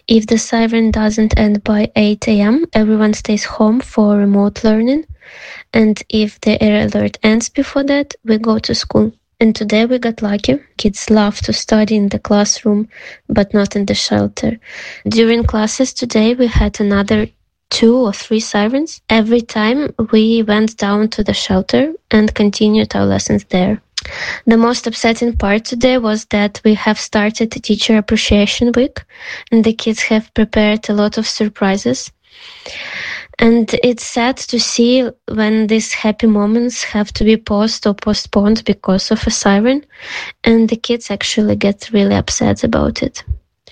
If the siren doesn't end by 8 a.m., everyone stays home for remote learning. And if the air alert ends before that, we go to school. And today we got lucky. Kids love to study in the classroom, but not in the shelter. During classes today, we had another 2 or 3 sirens. Every time we went down to the shelter and continued our lessons there. The most upsetting part today was that we have started Teacher Appreciation Week, and the kids have prepared a lot of surprises. And it's sad to see when these happy moments have to be paused or postponed because of a siren, and the kids actually get really upset about it.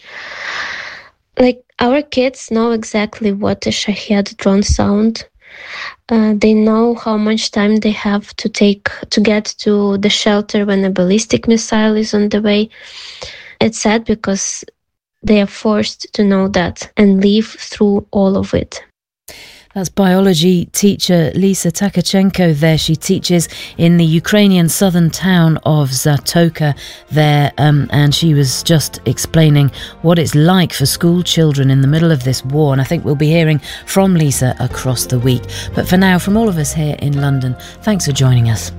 Like, our kids know exactly what a Shahed drone sound. They know how much time they have to take to get to the shelter when a ballistic missile is on the way. It's sad because they are forced to know that and live through all of it. That's biology teacher Lisa Tkachenko there. She teaches in the Ukrainian southern town of Zatoka there, and she was just explaining what it's like for school children in the middle of this war. And I think we'll be hearing from Lisa across the week. But for now, from all of us here in London, thanks for joining us.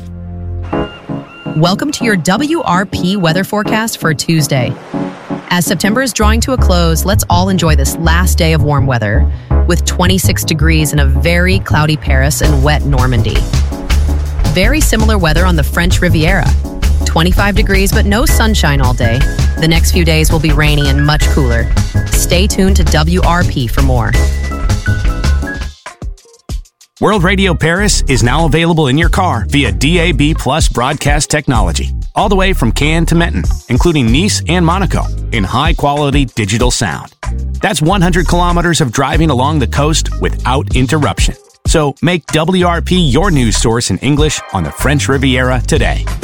Welcome to your WRP weather forecast for Tuesday. As September is drawing to a close, let's all enjoy this last day of warm weather, with 26 degrees in a very cloudy Paris and wet Normandy. Very similar weather on the French Riviera. 25 degrees, but no sunshine all day. The next few days will be rainy and much cooler. Stay tuned to WRP for more. World Radio Paris is now available in your car via DAB+ broadcast technology, all the way from Cannes to Menton, including Nice and Monaco, in high-quality digital sound. That's 100 kilometers of driving along the coast without interruption. So make WRP your news source in English on the French Riviera today.